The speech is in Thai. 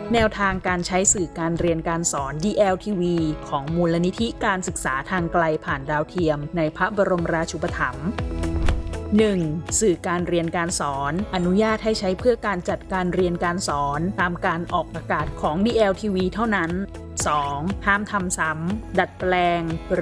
แนวทางการใช้สื่อการเรียนการสอน DLTV ของมูลนิธิการศึกษาทางไกลผ่านดาวเทียมในพระบรมราชูปถัมภ์ 1. สื่อการเรียนการสอนอนุญาตให้ใช้เพื่อการจัดการเรียนการสอนตามการออกอากาศของ DLTV เท่านั้น 2. ห้ามทำซ้ำดัดแปลง